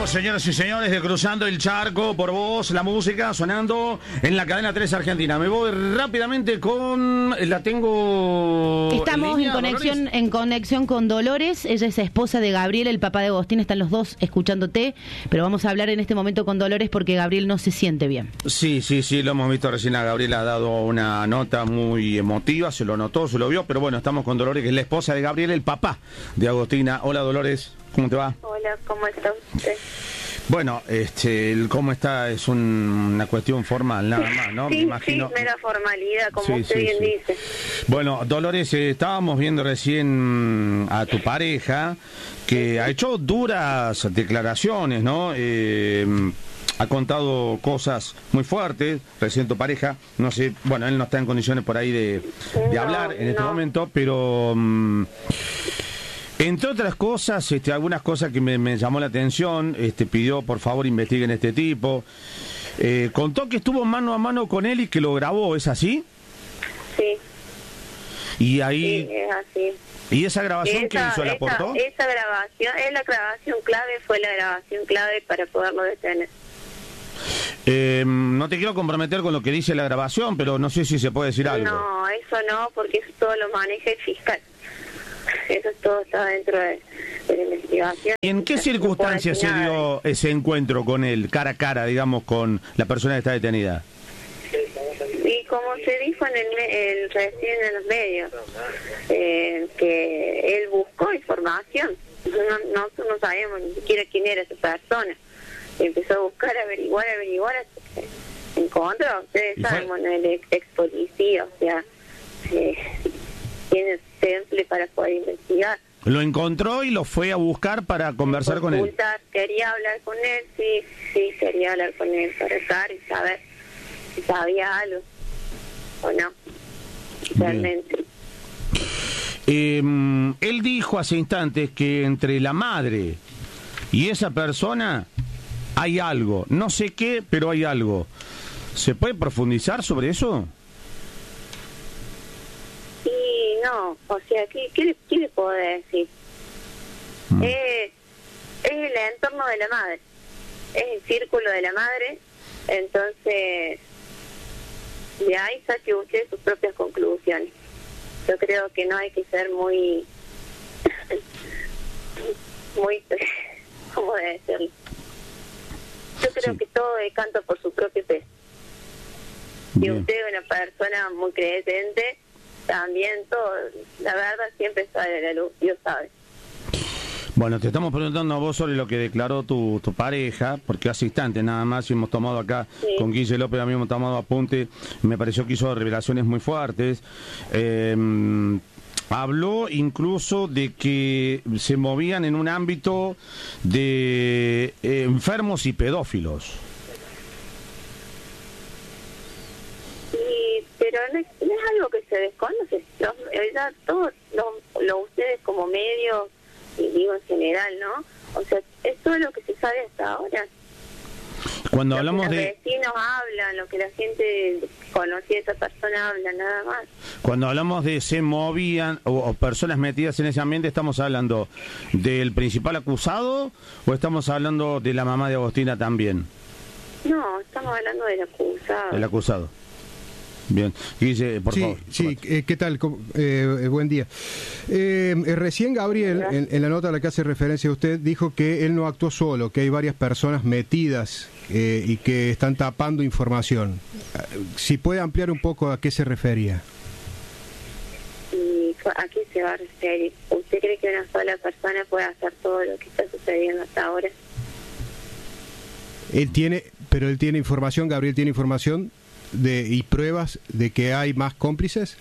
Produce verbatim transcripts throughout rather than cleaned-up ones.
señoras y señores, de Cruzando el Charco por Vos, la música sonando en la cadena tres Argentina. Me voy rápidamente con... La tengo... Estamos en, línea, en conexión Dolores. en conexión con Dolores. Ella es esposa de Gabriel, el papá de Agostina. Están los dos escuchándote, pero vamos a hablar en este momento con Dolores porque Gabriel no se siente bien. Sí, sí, sí, lo hemos visto recién. A Gabriel ha dado una nota muy emotiva, se lo notó, se lo vio, pero bueno, estamos con Dolores, que es la esposa de Gabriel, el papá de Agostina. Hola, Dolores, ¿cómo te va? Hola, ¿cómo está usted? Bueno, este, el cómo está es un, una cuestión formal, nada más, ¿no? Sí, Me imagino... sí, mera formalidad, como Sí, usted sí, bien sí. dice. Bueno, Dolores, eh, estábamos viendo recién a tu pareja, que ha hecho duras declaraciones, ¿no? Eh, ha contado cosas muy fuertes, recién tu pareja, no sé, bueno, él no está en condiciones por ahí de, de No, hablar en este no. momento, pero... Um, entre otras cosas, este, algunas cosas que me, me llamó la atención, este, pidió por favor investiguen este tipo, eh, contó que estuvo mano a mano con él y que lo grabó, ¿es así? Sí, Y ahí, sí, es así. ¿y esa grabación Esa, que hizo, la esa, aportó? esa grabación, es la grabación clave, fue la grabación clave para poderlo detener. Eh, no te quiero comprometer con lo que dice la grabación, pero no sé si se puede decir algo. No, eso no, porque eso todo lo maneja el fiscal. Eso todo está dentro de, de la investigación. ¿Y en qué No puedo circunstancias decir se nada. dio ese encuentro con él, cara a cara, digamos, con la persona que está detenida? Y como se dijo en el, me- el recién en los medios, eh, que él buscó información. No- Nosotros no sabíamos ni siquiera quién era esa persona. Empezó a buscar, averiguar, averiguar, hasta que encontró. Ustedes ¿Y fue- saben, bueno, el ex, ex policía, o sea, eh, tiene temple para poder investigar. Lo encontró y lo fue a buscar para conversar con él. Consultar, quería hablar con él, sí, sí, quería hablar con él para estar y saber si sabía algo o no, realmente. Eh, él dijo hace instantes que entre la madre y esa persona hay algo. No sé qué, pero hay algo. ¿Se puede profundizar sobre eso? Y no, o sea, ¿qué, qué, le- qué le puedo decir? Mm. Eh, es el entorno de la madre, es el círculo de la madre, entonces de ahí saque usted sus propias conclusiones. Yo creo que no hay que ser muy, muy, ¿cómo decirlo? Yo creo Sí. que todo decanta por su propio peso. Si Bien. usted es una persona muy creyente, también todo, la verdad siempre sale a la luz, Dios sabe. Bueno, te estamos preguntando a vos sobre lo que declaró tu, tu pareja, porque hace instantes nada más hemos tomado acá Sí. con Guille López, a mí hemos tomado apunte, me pareció que hizo revelaciones muy fuertes. Eh, habló incluso de que se movían en un ámbito de eh, enfermos y pedófilos. Y, pero no es, no es algo que se desconoce. Los, ya todos los, los ustedes como medios, y digo en general, ¿no? O sea, es todo lo que se sabe hasta ahora. Cuando Lo hablamos que los de vecinos hablan, lo que la gente conocida de esa persona habla, nada más. cuando hablamos de se movían o, o personas metidas en ese ambiente, ¿estamos hablando del principal acusado o estamos hablando de la mamá de Agostina también? No, estamos hablando del acusado. El acusado. Bien. Guille, por sí, favor. sí, eh, ¿qué tal? ¿Cómo- eh, eh, buen día. Eh, eh, recién Gabriel, en, en la nota a la que hace referencia usted, dijo que él no actuó solo, que hay varias personas metidas eh, y que están tapando información. Eh, Si puede ampliar un poco a qué se refería. ¿Y a qué se va a referir? ¿Usted cree que una sola persona puede hacer todo lo que está sucediendo hasta ahora? Él tiene, pero él tiene información, Gabriel tiene información de y pruebas de que hay más cómplices.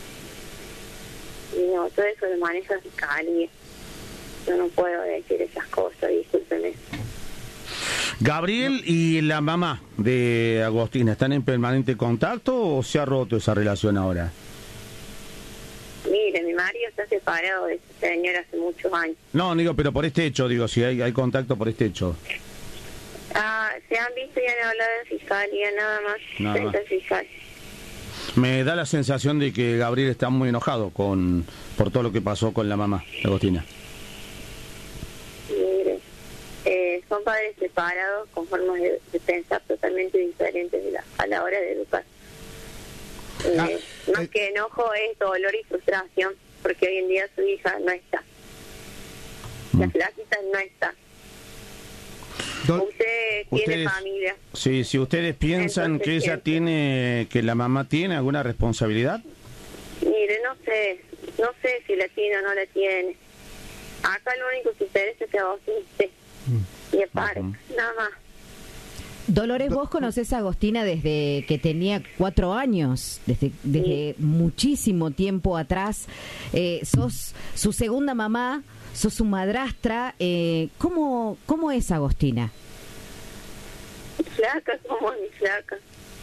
Y no, todo eso lo maneja Fiscalía. Yo no puedo decir esas cosas, discúlpeme. Gabriel y la mamá de Agostina, ¿están en permanente contacto o se ha roto esa relación ahora? Mire, mi marido está separado de esa señora hace muchos años. No, digo, pero por este hecho, digo, si hay, hay contacto por este hecho. Ah, se han visto y han hablado en Fiscalía, nada más. Nada frente más. al fiscal. Me da la sensación de que Gabriel está muy enojado con por todo lo que pasó con la mamá de Agostina. Mire, eh, son padres separados con formas de, de pensar totalmente diferentes de la, a la hora de educar. Eh, Ah, más eh. que enojo es dolor y frustración, porque hoy en día su hija no está. La Mm. flaquita no está. Don- Usted tiene Ustedes- familia. Sí, si ustedes piensan Entonces, que ella siempre. tiene, que la mamá tiene alguna responsabilidad. Mire, no sé, no sé si la tiene o no la tiene. Acá lo único que interesa es que vos esté y es padre, Ujú. nada más. Dolores, vos conocés a Agostina desde que tenía cuatro años, desde, desde muchísimo tiempo atrás. Eh, sos su segunda mamá, sos su madrastra. Eh, ¿cómo, ¿Cómo es Agostina? Flaca como mi flaca.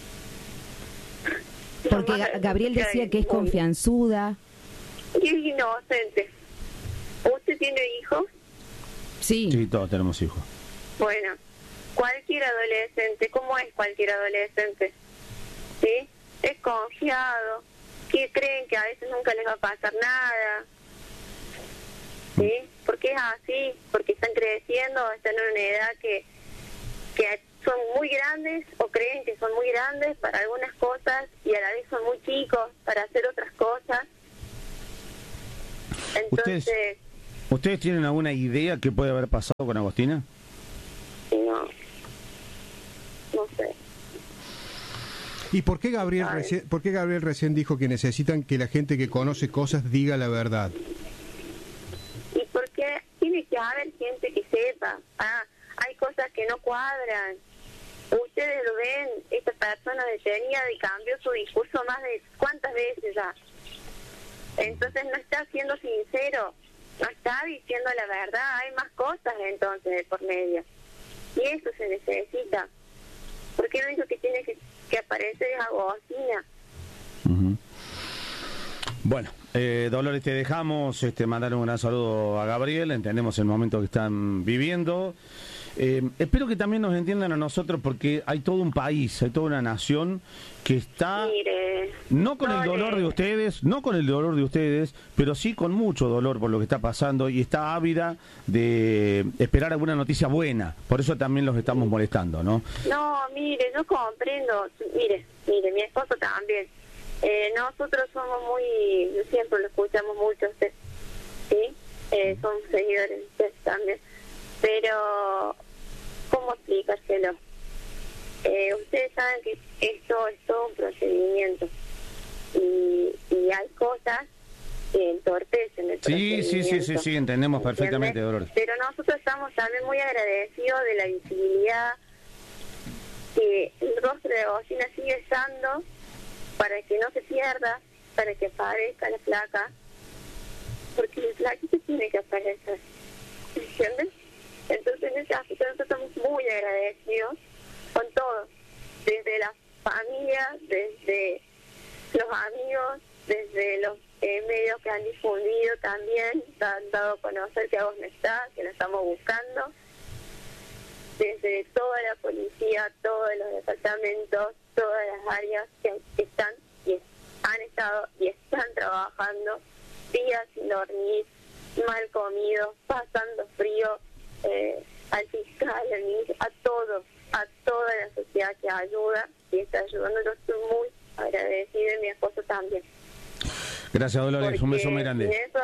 Porque Mamá, Ga- Gabriel decía que es muy- confianzuda. Y es inocente. ¿Usted tiene hijos? Sí, Sí, todos tenemos hijos. Bueno, cualquier adolescente, ¿cómo es cualquier adolescente? ¿Sí? Es confiado, que creen que a veces nunca les va a pasar nada. ¿Sí? Porque es así, porque están creciendo, están en una edad que, que son muy grandes o creen que son muy grandes para algunas cosas y a la vez son muy chicos para hacer otras cosas. Entonces, ¿Ustedes, ¿Ustedes tienen alguna idea qué puede haber pasado con Agostina? no, no sé. ¿Y por qué Gabriel Ay. recién, por qué Gabriel recién dijo que necesitan que la gente que conoce cosas diga la verdad? Y porque tiene que haber gente que sepa. Ah, hay cosas que no cuadran. Ustedes lo ven, esta persona detenida y cambió su discurso más de cuántas veces ya. Entonces no está siendo sincero, no está diciendo la verdad, hay más cosas entonces de por medio. Y eso se necesita. Porque lo único que tiene que, que aparecer es Agostina. Ujú. Bueno, eh, Dolores, te dejamos este, mandar un gran saludo a Gabriel, entendemos el momento que están viviendo. Eh, espero que también nos entiendan a nosotros porque hay todo un país, hay toda una nación que está Mire, no con el no dolor le- de ustedes, no con el dolor de ustedes, pero sí con mucho dolor por lo que está pasando y está ávida de esperar alguna noticia buena. Por eso también los estamos molestando, ¿no? No, mire, yo comprendo. Mire, mire, mi esposo también. Eh, nosotros somos muy, siempre lo escuchamos mucho, usted, ¿sí? Eh, somos seguidores de usted también. Pero, ¿cómo explicárselo? Eh, ustedes saben que esto es todo un procedimiento. Y, y hay cosas que entorpecen el Sí, sí, sí, sí, procedimiento. sí, entendemos ¿Entiende? perfectamente, Dolores. Pero nosotros estamos también muy agradecidos de la visibilidad que el rostro de Agostina sigue estando para que no se pierda, para que aparezca la placa, porque el flaquito tiene que aparecer, ¿entiendes? Entonces en ese aspecto nosotros estamos muy agradecidos con todo, desde la familia, desde los amigos, desde los eh, medios que han difundido también, han dado a conocer que Agos no está, que lo estamos buscando, desde toda la policía, todos los departamentos, todas las áreas que están y han estado y están trabajando días sin dormir, mal comidos, pasando frío, eh, al fiscal, al ministro, a todos, a toda la sociedad que ayuda y está ayudando. Yo estoy muy agradecida y mi esposo también. Gracias, Dolores, un beso muy Porque grande. sin eso,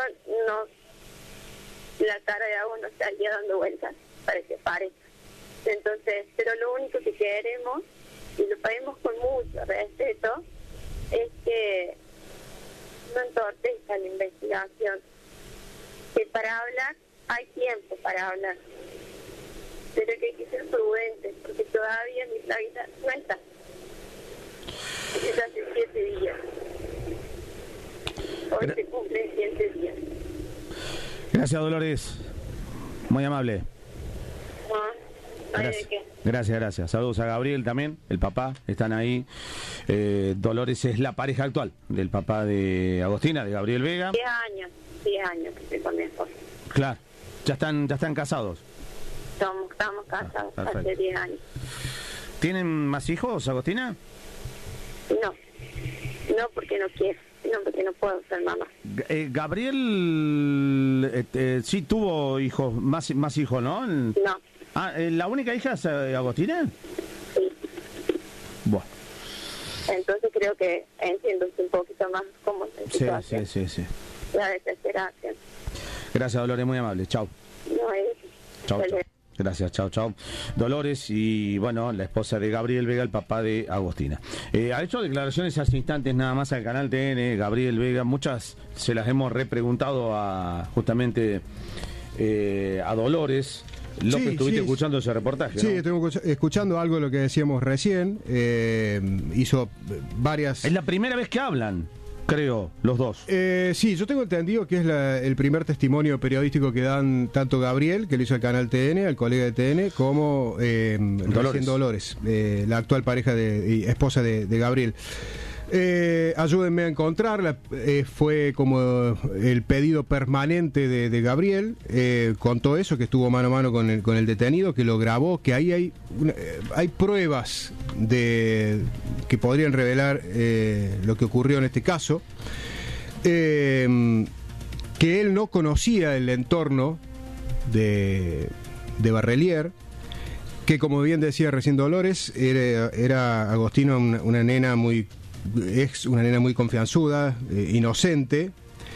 no, la cara de agua no estaría dando vueltas para que pare. Entonces, pero lo único que queremos, y lo pedimos con mucho respeto, es que no entorpezca la investigación. Que para hablar, hay tiempo para hablar. Pero que hay que ser prudentes, porque todavía mi flaquita no está. Es hace siete días. Hoy Gra- se cumplen siete días. Gracias, Dolores. Muy amable. No, no hay de Gracias. qué. Gracias, gracias. Saludos a Gabriel también, el papá, están ahí. Eh, Dolores es la pareja actual del papá de Agostina, de Gabriel Vega. Diez años, diez años que estoy con mi esposo. Claro, ya están, ya están casados. Somos, estamos casados Ah, perfecto. hace diez años. ¿Tienen más hijos, Agostina? No, no porque no quiero, sino porque no puedo ser mamá. G- eh, Gabriel eh, eh, sí tuvo hijos, más, más hijos, ¿no? El- No, Ah, ¿la única hija es eh, Agostina? Sí. Bueno. Entonces creo que entiendo un poquito más cómo es la Sí, situación. sí, sí, sí. La desesperación. Gracias, Dolores, muy amable. Chau. No es... Chau, chau. Gracias, chao, chao. Dolores y, bueno, la esposa de Gabriel Vega, el papá de Agostina. Eh, ha hecho declaraciones hace instantes nada más al canal T N, Gabriel Vega. Muchas se las hemos repreguntado a, justamente, eh, a Dolores. López, Sí, estuviste sí, escuchando ese reportaje, Sí, ¿no? estoy escuchando algo de lo que decíamos recién. Eh, hizo varias... Es la primera vez que hablan, creo, los dos. Eh, sí, yo tengo entendido que es la- el primer testimonio periodístico que dan tanto Gabriel, que lo hizo al canal T N, al colega de T N, como eh, Dolores, Dolores eh, la actual pareja de, y esposa de, de Gabriel. Eh, ayúdenme a encontrarla. Eh, fue como el pedido permanente de, de Gabriel. Eh, contó eso, que estuvo mano a mano con el, con el detenido, que lo grabó, que ahí hay, una- eh, hay pruebas de que podrían revelar eh, lo que ocurrió en este caso. Eh, que él no conocía el entorno de, de Barrelier, que como bien decía recién Dolores, era, era Agostina una, una nena muy, es una nena muy confianzuda, eh, inocente,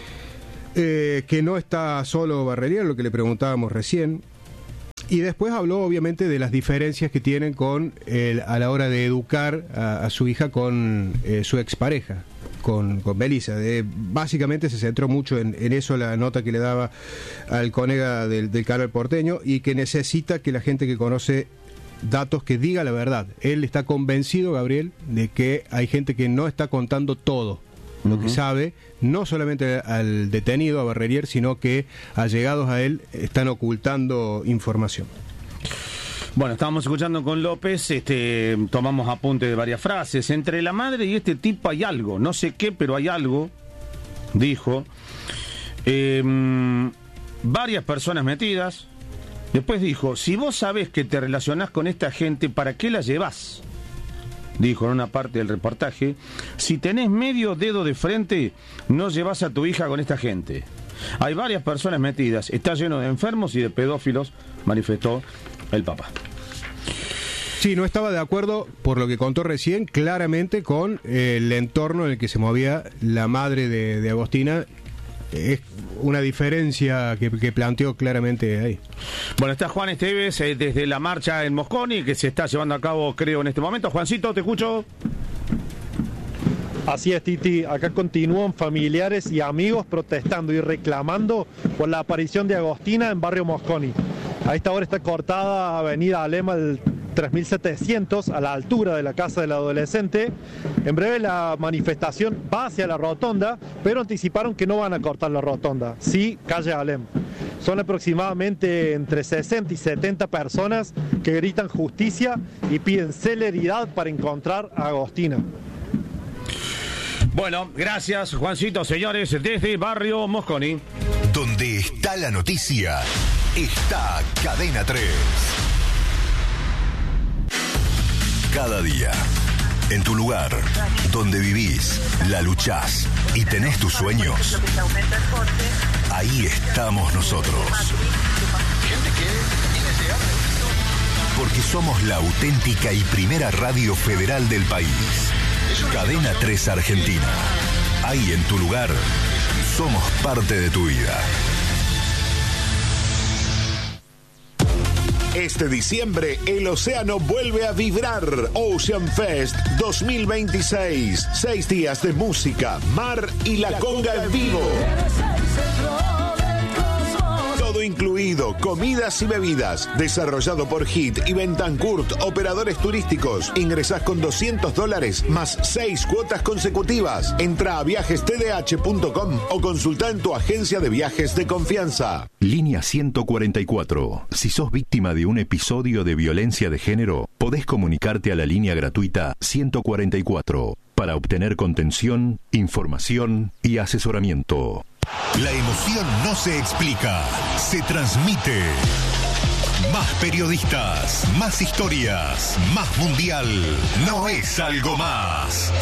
eh, que no está solo Barrelier, lo que le preguntábamos recién. Y después habló obviamente de las diferencias que tienen con el, a la hora de educar a, a su hija con eh, su expareja, con, con Belisa. De, básicamente se centró mucho en, en eso, la nota que le daba al colega del, del canal porteño, y que necesita que la gente que conoce datos que diga la verdad. Él está convencido, Gabriel, de que hay gente que no está contando todo lo que sabe, no solamente al detenido, a Barrelier, sino que allegados a él están ocultando información. Bueno, estábamos escuchando con López, este, tomamos apunte de varias frases. Entre la madre y este tipo hay algo, no sé qué, pero hay algo, dijo. Eh, varias personas metidas. Después dijo, si vos sabés que te relacionás con esta gente, ¿para qué la llevás? Dijo en una parte del reportaje, si tenés medio dedo de frente, no llevas a tu hija con esta gente. Hay varias personas metidas, está lleno de enfermos y de pedófilos, manifestó el papá. Sí, no estaba de acuerdo, por lo que contó recién, claramente con el entorno en el que se movía la madre de, de Agostina. Es una diferencia que, que planteó claramente ahí. Bueno, está Juan Esteves eh, desde la marcha en Mosconi, que se está llevando a cabo, creo, en este momento. Juancito, te escucho. Así es, Titi, acá continúan familiares y amigos protestando y reclamando por la aparición de Agostina en barrio Mosconi. A esta hora está cortada Avenida Alema del tres mil setecientos a la altura de la casa del adolescente. En breve la manifestación va hacia la rotonda, pero anticiparon que no van a cortar la rotonda, sí calle Alem. Son aproximadamente entre sesenta y setenta personas que gritan justicia y piden celeridad para encontrar a Agostina. Bueno, gracias, Juancito, señores, desde barrio Mosconi. Donde está la noticia, está Cadena tres. Cada día, en tu lugar, donde vivís, la luchás y tenés tus sueños, ahí estamos nosotros. Porque somos la auténtica y primera radio federal del país. Cadena tres Argentina. Ahí en tu lugar, somos parte de tu vida. Este diciembre el océano vuelve a vibrar. Ocean Fest dos mil veintiséis. Seis días de música, mar y la conga en vivo. Todo incluido, comidas y bebidas. Desarrollado por Hit y Bentancourt, operadores turísticos. Ingresás con doscientos dólares más seis cuotas consecutivas. Entra a viajes t d h punto com o consulta en tu agencia de viajes de confianza. Línea ciento cuarenta y cuatro. Si sos víctima de un episodio de violencia de género, podés comunicarte a la línea gratuita ciento cuarenta y cuatro para obtener contención, información y asesoramiento. La emoción no se explica, se transmite. Más periodistas, más historias, más mundial. No es algo más.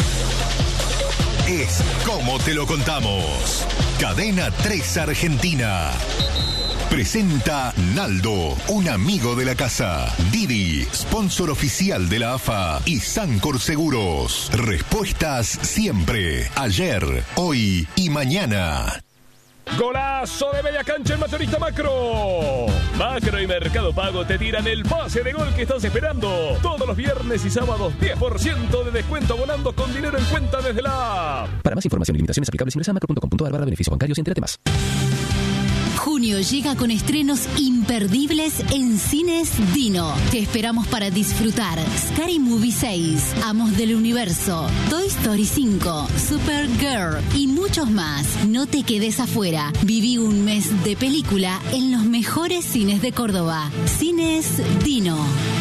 Es como te lo contamos. Cadena tres Argentina. presenta Naldo, un amigo de la casa. Didi, sponsor oficial de la A F A. Y Sancor Seguros. Respuestas siempre. Ayer, hoy y mañana. Golazo de media cancha en Mayorista Macro. Macro y Mercado Pago te tiran el pase de gol que estás esperando. Todos los viernes y sábados diez por ciento de descuento abonando con dinero en cuenta desde la app. Para más información y limitaciones aplicables ingresa a macro punto com punto a r barra beneficios bancarios y entérate más. Junio llega con estrenos imperdibles en Cines Dino. Te esperamos para disfrutar Scary Movie seis, Amos del Universo, Toy Story cinco, Supergirl y muchos más. No te quedes afuera. Viví un mes de película en los mejores cines de Córdoba. Cines Dino.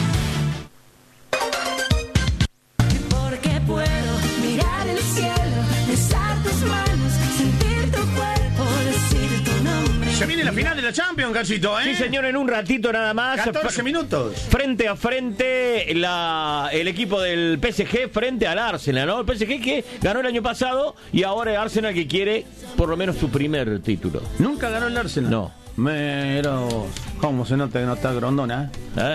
Porque puedo mirar el cielo, besar tus manos, sentir tu cuerpo, decir tu nombre. Se viene la final de la Champions, Cachito, ¿eh? Sí, señor, en un ratito nada más. catorce minutos. Frente a frente la, el equipo del P S G frente al Arsenal, ¿no? El P S G que ganó el año pasado y ahora el Arsenal que quiere por lo menos su primer título. ¿Nunca ganó el Arsenal? No. Pero, ¿cómo se nota que no está Grondona? ¿Eh?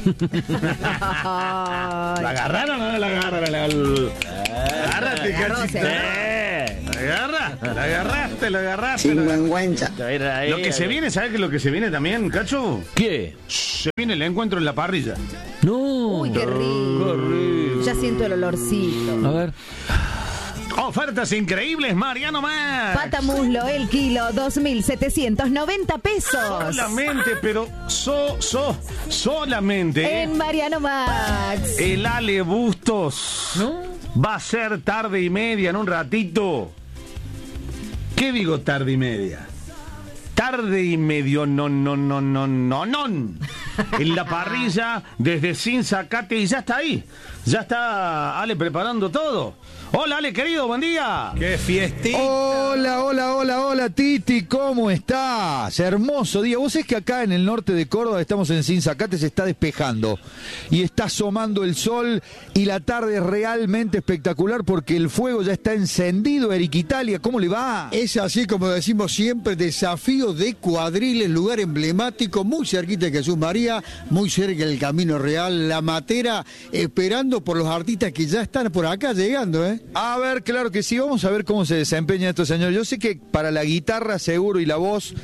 ¿La agarraron o no la agarraron? La, agárrate, Cachito. Eh. ¿La agarra? ¿La agarraste? ¿La agarraste? Sinvergüenza. Lo que se viene, ¿sabes qué es lo que se viene también, Cacho? ¿Qué? Se viene el encuentro en la parrilla. No. Uy, qué rico. Qué rico. Ya siento el olorcito. A ver. Ofertas increíbles, Mariano Max. Pata muslo, el kilo, dos mil setecientos noventa pesos. Solamente, pero so, so, solamente. En Mariano Max. El Ale Bustos. ¿No? Va a ser tarde y media en un ratito. ¿Qué digo tarde y media? Tarde y medio, no, no, no, no, no, no. En la parrilla, desde Sin Zacate, y ya está ahí. Ya está Ale preparando todo. Hola, Ale, querido, buen día. ¡Qué fiestita! Hola, hola, hola, hola, Titi, ¿cómo estás? Hermoso día. Vos sabés que acá en el norte de Córdoba, estamos en Sinzacate, se está despejando y está asomando el sol y la tarde es realmente espectacular porque el fuego ya está encendido. Eric Italia, ¿cómo le va? Es así como decimos siempre, desafío de Cuadriles, lugar emblemático, muy cerquita de Jesús María, muy cerca del Camino Real, La Matera, esperando por los artistas que ya están por acá llegando, ¿eh? A ver, claro que sí, vamos a ver cómo se desempeña esto, señor. Yo sé que para la guitarra seguro y la voz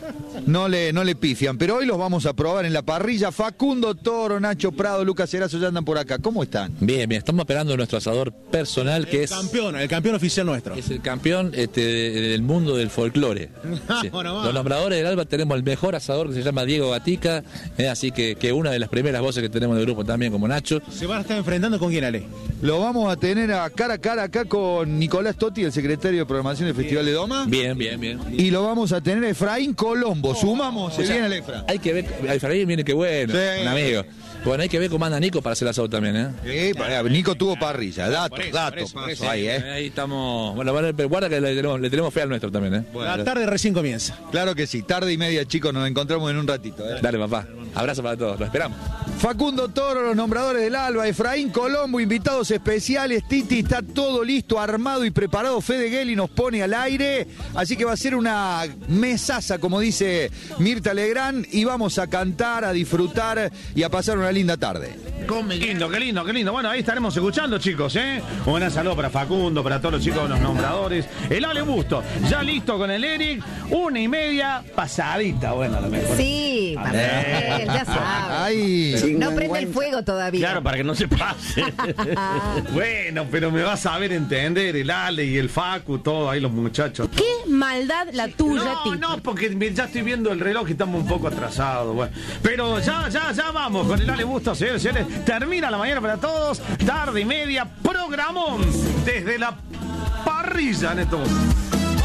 no le, no le pifian, pero hoy los vamos a probar en la parrilla. Facundo Toro, Nacho Prado, Lucas Erazo ya andan por acá. ¿Cómo están? Bien, bien, estamos esperando nuestro asador personal que el es... El campeón, el campeón oficial nuestro. Es el campeón este, del mundo del folclore. Sí. Los nombradores del Alba tenemos el mejor asador que se llama Diego Gatica, eh, así que, que una de las primeras voces que tenemos del grupo también como Nacho. ¿Se van a estar enfrentando con quién, Ale? Lo vamos a tener a cara a cara acá con Nicolás Totti, el secretario de programación del Festival de Doma. Bien, bien, bien. Y lo vamos a tener a Efraín Colombo. Sumamos, se o sea, viene el Efra. Hay que ver, Efraín viene que bueno, sí. Un amigo. Bueno, hay que ver cómo anda Nico para hacer el asado también, ¿eh? Sí, Nico tuvo parrilla, datos, datos, paso ahí, ¿eh? Ahí estamos, bueno, pero guarda que le tenemos, le tenemos fe al nuestro también, ¿eh? Bueno, la tarde recién comienza. Claro que sí, tarde y media, chicos, nos encontramos en un ratito, ¿eh? Dale, papá, abrazo para todos, lo esperamos. Facundo Toro, los nombradores del Alba, Efraín Colombo, invitados especiales, Titi, está todo listo, armado y preparado, Fede Gelli nos pone al aire, así que va a ser una mesaza, como dice Mirta Legrand, y vamos a cantar, a disfrutar y a pasar una linda tarde. Qué lindo, qué lindo, qué lindo. Bueno, ahí estaremos escuchando, chicos, ¿eh? Un gran saludo para Facundo, para todos los chicos de los nombradores. El Ale Busto, ya listo con el Eric, una y media pasadita, bueno, a lo mejor. Sí, también, ya sabes. No prende el fuego todavía. Claro, para que no se pase. Bueno, pero me vas a ver entender, el Ale y el Facu, todo ahí los muchachos. Qué maldad la tuya, No, Tito. no, porque ya estoy viendo el reloj y estamos un poco atrasados. Bueno, pero ya, ya, ya vamos con el Ale Busto, señores, señores. Termina la mañana para todos, tarde y media, programón desde la parrilla, Neto.